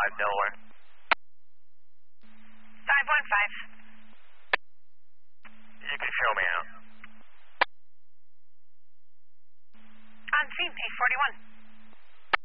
Delaware. 515. You can show me out. On scene, 841.